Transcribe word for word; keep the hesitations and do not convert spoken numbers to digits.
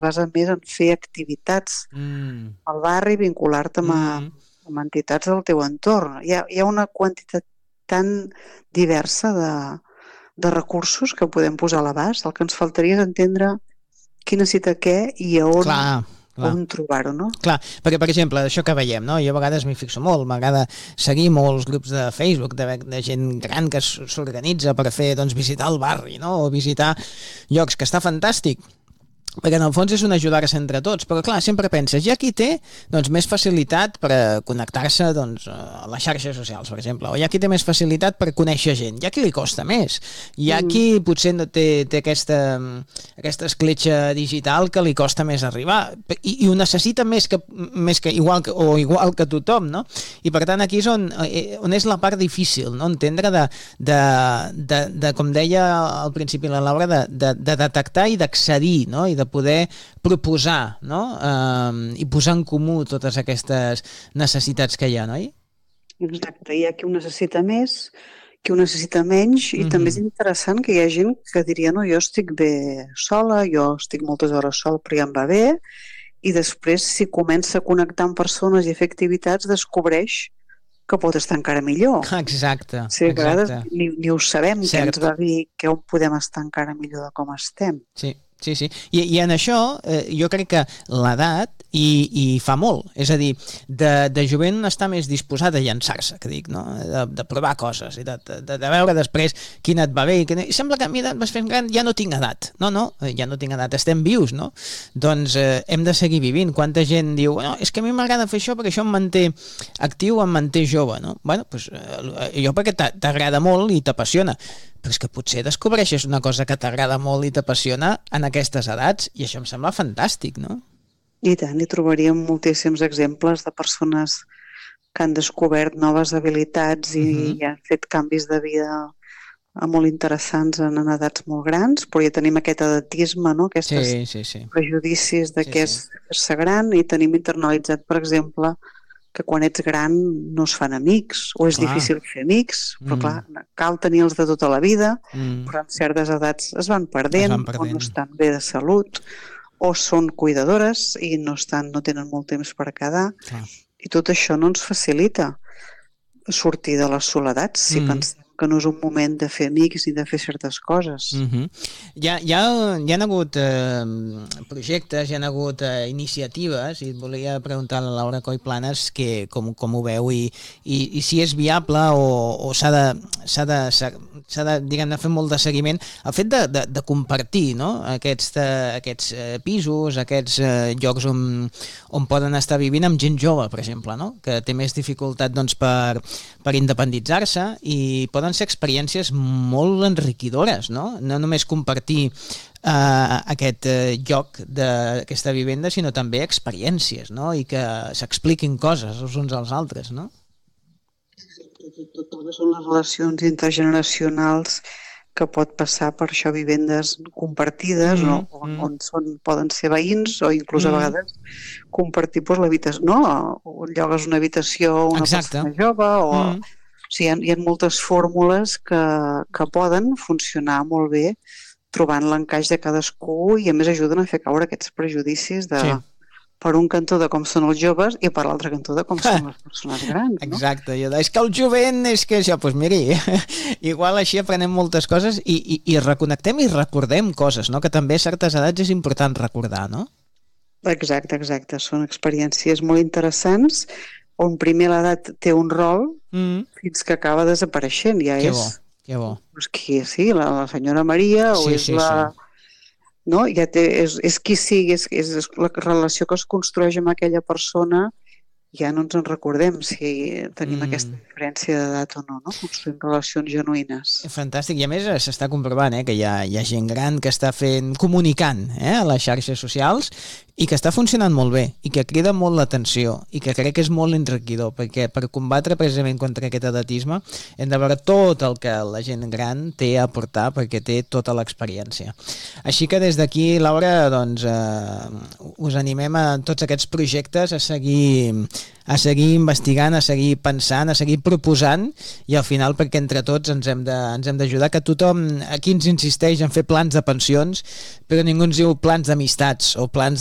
basa més en fer activitats Mm. al barri, vincular-te amb, Mm. amb entitats del teu entorn. Hi ha, hi ha una quantitat tan diversa de, de recursos que podem posar a l'abast. El que ens faltaria és entendre qui necessita què i a on, Clar, clar. on trobar-ho, no? Clar, perquè, per exemple, això que veiem, no? Jo a vegades m'hi fixo molt, m'agrada seguir molts grups de Facebook de, de gent gran que s'organitza per fer, doncs, visitar el barri, no? O visitar llocs, que està fantàstic, perquè en el fons és un ajudar-se entre tots, però clar, sempre penses, hi ha qui té doncs, més facilitat per connectar-se doncs, a les xarxes socials, per exemple, o hi ha qui té més facilitat per conèixer gent, hi ha qui li costa més, hi ha qui potser no té, té aquesta, aquesta escletxa digital que li costa més arribar, i, i ho necessita més que, més que igual que, o igual que tothom, no? I per tant aquí és on, on és la part difícil, no? Entendre de, de, de, de, com deia al principi la Laura, de, de, de detectar i d'accedir, no? I de poder proposar, no? Uh, i posar en comú totes aquestes necessitats que hi ha, no? Exacte, hi ha qui ho necessita més, qui ho necessita menys, i mm-hmm. també és interessant que hi ha gent que diria, no, jo estic bé sola, jo estic moltes hores sol, però ja em va bé, i després, si comença a connectar amb persones i a fer activitats, descobreix que pot estar encara millor. Exacte. Sí, a vegades exacte. ni, ni ho sabem, Cert. Que ens va dir que on podem estar encara millor de com estem. Sí. Sí, sí. I, i en això eh, jo crec que l'edat hi, hi fa molt. És a dir, de, de jovent està més disposat a llançar-se, que dic, no? De, de provar coses i de, de, de veure després quina et va bé. I, que... I sembla que a mi vas fent gran, ja no tinc edat. No, no, ja no tinc edat, estem vius, no? Doncs eh, hem de seguir vivint. Quanta gent diu, no, és que a mi m'agrada fer això perquè això em manté actiu, em manté jove, no? Bueno, doncs eh, jo perquè t'agrada molt i t'apassiona, però és que potser descobreixes una cosa que t'agrada molt i t'apassiona en aquestes edats, i això em sembla fantàstic, no? I tant, hi trobaríem moltíssims exemples de persones que han descobert noves habilitats i, uh-huh. i han fet canvis de vida molt interessants en, en edats molt grans, però ja tenim aquest edatisme, no? Aquests sí, sí, sí. prejudicis de sí, què és sí. fer-se gran, i tenim internalitzat, per exemple, que quan ets gran no es fan amics, o és clar. difícil fer amics, però mm. clar, cal tenir-los de tota la vida, mm. però en certes edats es van perdent, es van perdent, o no estan bé de salut, o són cuidadores i no, estan, no tenen molt temps per quedar, clar. I tot això no ens facilita sortir de les soledats, si mm. pensem que no és un moment de fer amics ni de fer certes coses. Mm-hmm. Hi, ha, hi, ha, hi ha hagut eh, projectes, hi ha hagut eh, iniciatives, i et volia preguntar a la Laura Coll Planes que, com, com ho veu i, i, i si és viable o, o s'ha de, s'ha de, s'ha de, diguem-ne, fer molt de seguiment. El fet de, de, de compartir, no? aquests, eh, aquests eh, pisos, aquests eh, llocs on, on poden estar vivint amb gent jove, per exemple, no? Que té més dificultat doncs, per, per independitzar-se, i poden ser experiències molt enriquidores, no? No només compartir uh, aquest uh, lloc d'aquesta vivenda, sinó també experiències, no? I que s'expliquin coses els uns als altres, no? Totes són les relacions intergeneracionals que pot passar per això, vivendes compartides, mm, no? on, mm. on són, poden ser veïns, o inclús mm. a vegades compartir pues, l'habitació, no? On llogues una habitació a una Exacte. persona jove, o... Mm. O sigui, hi ha, hi ha moltes fórmules que, que poden funcionar molt bé trobant l'encaix de cadascú, i a més ajuden a fer caure aquests prejudicis de, sí. per un cantó de com són els joves i per l'altre cantó de com són les persones grans. No? Exacte, jo, és que el jovent és que això, doncs miri, igual així aprenem moltes coses i, i, i reconnectem i recordem coses, no? Que també a certes edats és important recordar, no? Exacte, exacte, són experiències molt interessants on primer l'edat té un rol mm. fins que acaba desapareixent. Ja que és, bo, que bo. Doncs qui, sí, la, la senyora Maria, o sí, és sí, la... Sí. No? Ja té, és, és qui sigui, és, és la relació que es construeix amb aquella persona, ja no ens en recordem si tenim mm. aquesta diferència d'edat o no, no? Construïm relacions genuïnes. Fantàstic, i a més s'està comprovant eh, que hi ha, hi ha gent gran que està fent, comunicant eh, a les xarxes socials, i que està funcionant molt bé i que crida molt l'atenció i que crec que és molt enriquidor, perquè per combatre precisament contra aquest edatisme hem de veure tot el que la gent gran té a aportar, perquè té tota l'experiència. Així que des d'aquí, Laura, doncs, eh, us animem a tots aquests projectes a seguir a seguir investigant, a seguir pensant, a seguir proposant, i al final perquè entre tots ens hem de, ens hem d'ajudar, que tothom aquí ens insisteix en fer plans de pensions, però ningú ens diu plans d'amistats o plans